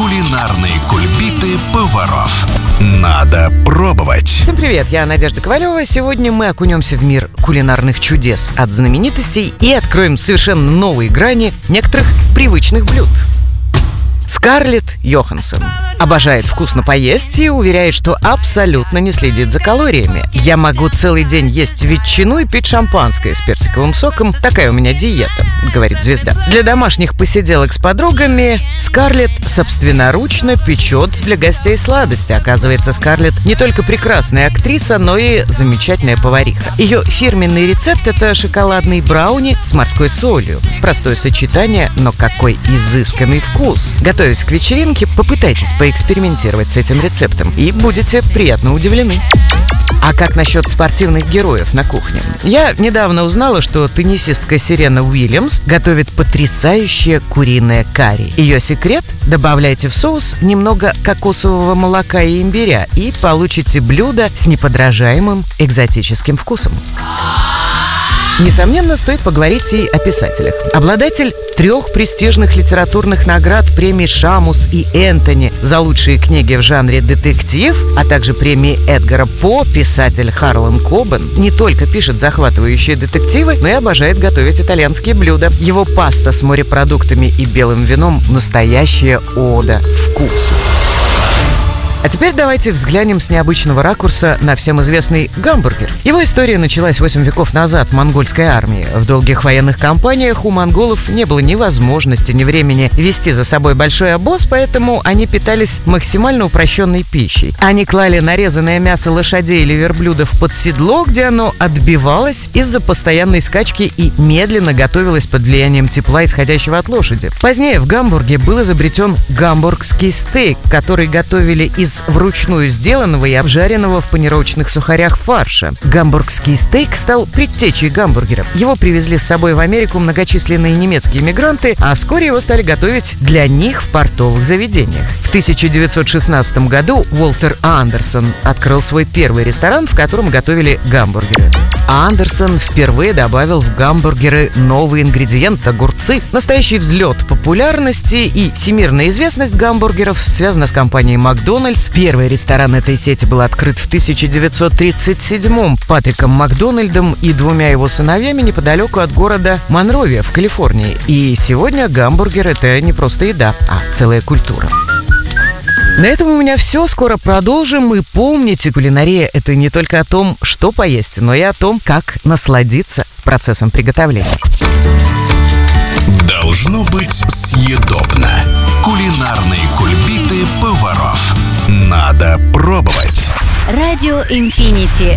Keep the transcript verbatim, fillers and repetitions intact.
Кулинарные кульбиты поваров. Надо пробовать. Всем привет, я Надежда Ковалева. Сегодня мы окунемся в мир кулинарных чудес от знаменитостей и откроем совершенно новые грани некоторых привычных блюд. Скарлетт Йоханссон обожает вкусно поесть и уверяет, что абсолютно не следит за калориями. «Я могу целый день есть ветчину и пить шампанское с персиковым соком. Такая у меня диета», — говорит звезда. Для домашних посиделок с подругами Скарлетт собственноручно печет для гостей сладости. Оказывается, Скарлетт не только прекрасная актриса, но и замечательная повариха. Ее фирменный рецепт — это шоколадный брауни с морской солью. Простое сочетание, но какой изысканный вкус! Готовясь к вечеринке, попытайтесь поэкспериментировать с этим рецептом и будете приятно удивлены. А как насчет спортивных героев на кухне? Я недавно узнала, что теннисистка Серена Уильямс готовит потрясающее куриное карри. Ее секрет – добавляйте в соус немного кокосового молока и имбиря, и получите блюдо с неподражаемым экзотическим вкусом. Несомненно, стоит поговорить и о писателях. Обладатель трех престижных литературных наград премии «Шамус» и «Энтони» за лучшие книги в жанре детектив, а также премии Эдгара По, писатель Харлан Кобен не только пишет захватывающие детективы, но и обожает готовить итальянские блюда. Его паста с морепродуктами и белым вином – настоящая ода вкусу. А теперь давайте взглянем с необычного ракурса на всем известный гамбургер. Его история началась восемь веков назад в монгольской армии. В долгих военных кампаниях у монголов не было ни возможности, ни времени вести за собой большой обоз, поэтому они питались максимально упрощенной пищей. Они клали нарезанное мясо лошадей или верблюдов под седло, где оно отбивалось из-за постоянной скачки и медленно готовилось под влиянием тепла, исходящего от лошади. Позднее в Гамбурге был изобретен гамбургский стейк, который готовили из вручную сделанного и обжаренного в панировочных сухарях фарша. Гамбургский стейк стал предтечей гамбургеров. Его привезли с собой в Америку многочисленные немецкие мигранты, а вскоре его стали готовить для них в портовых заведениях. В тысяча девятьсот шестнадцатом году Уолтер Андерсон открыл свой первый ресторан, в котором готовили гамбургеры. Андерсон впервые добавил в гамбургеры новый ингредиент – огурцы. Настоящий взлет популярности и всемирная известность гамбургеров связана с компанией «Макдональдс». Первый ресторан этой сети был открыт в тысяча девятьсот тридцать седьмом Патриком Макдональдом и двумя его сыновьями неподалеку от города Монровия в Калифорнии. И сегодня гамбургер – это не просто еда, а целая культура. На этом у меня все. Скоро продолжим. И помните, кулинария – это не только о том, что поесть, но и о том, как насладиться процессом приготовления. Должно быть съедобно. Кулинарные кульбиты поваров. Надо пробовать. Радио Инфинити.